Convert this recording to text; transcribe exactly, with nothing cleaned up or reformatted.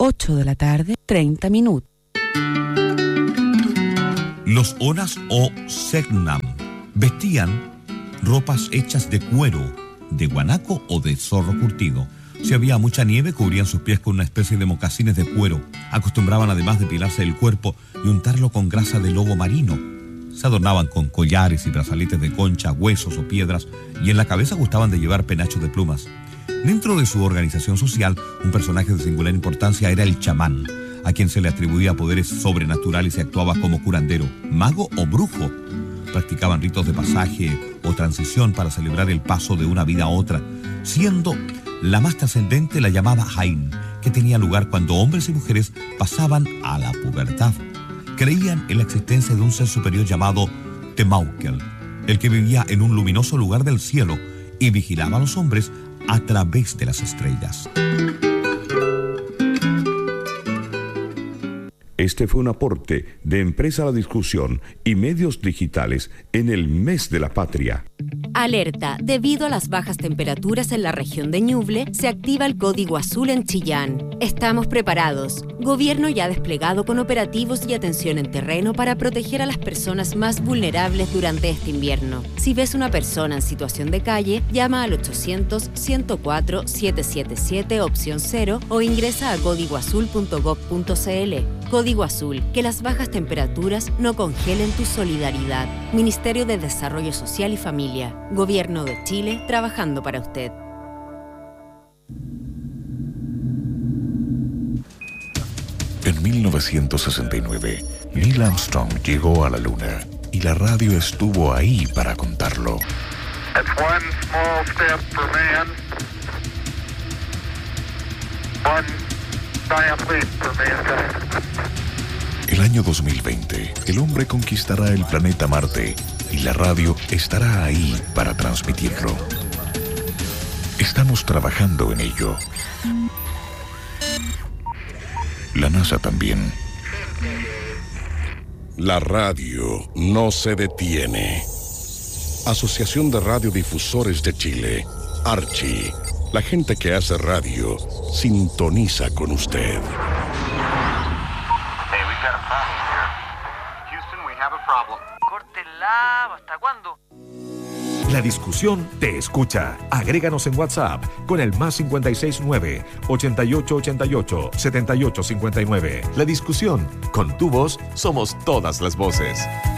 ocho de la tarde, treinta minutos. Los Onas o Selknam vestían ropas hechas de cuero, de guanaco o de zorro curtido. Si había mucha nieve, cubrían sus pies con una especie de mocasines de cuero. Acostumbraban además depilarse el cuerpo y untarlo con grasa de lobo marino. Se adornaban con collares y brazaletes de concha, huesos o piedras, y en la cabeza gustaban de llevar penachos de plumas. Dentro de su organización social, un personaje de singular importancia era el chamán, a quien se le atribuía poderes sobrenaturales y actuaba como curandero, mago o brujo. Practicaban ritos de pasaje o transición para celebrar el paso de una vida a otra, siendo la más trascendente la llamada Hain, que tenía lugar cuando hombres y mujeres pasaban a la pubertad. Creían en la existencia de un ser superior llamado Temaukel, el que vivía en un luminoso lugar del cielo y vigilaba a los hombres a través de las estrellas. Este fue un aporte de Empresa La Discusión y Medios Digitales en el Mes de la Patria. Alerta, debido a las bajas temperaturas en la región de Ñuble, se activa el código azul en Chillán. Estamos preparados. Gobierno ya desplegado con operativos y atención en terreno para proteger a las personas más vulnerables durante este invierno. Si ves una persona en situación de calle, llama al ochocientos, ciento cuatro, setecientos setenta y siete opción cero o ingresa a código azul punto gob punto cl. Código Azul, que las bajas temperaturas no congelen tu solidaridad. Ministerio de Desarrollo Social y Familia. Gobierno de Chile, trabajando para usted. En mil novecientos sesenta y nueve, Neil Armstrong llegó a la Luna y la radio estuvo ahí para contarlo. That's one small step for man, one giant leap for mankind. El año dos mil veinte, el hombre conquistará el planeta Marte y la radio estará ahí para transmitirlo. Estamos trabajando en ello. La NASA también. La radio no se detiene. Asociación de Radiodifusores de Chile, Archi. La gente que hace radio sintoniza con usted. Córtenla, ¿hasta cuándo? La Discusión te escucha. Agréganos en WhatsApp con el más cincuenta y seis nueve, ochenta y ocho ochenta y ocho, setenta y ocho cincuenta y nueve. La Discusión, con tu voz somos todas las voces.